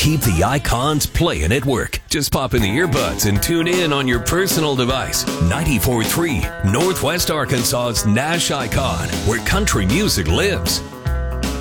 keep the icons playing at work. Just pop in the earbuds and tune in on your personal device. 94.3 Northwest Arkansas's Nash Icon, where country music lives.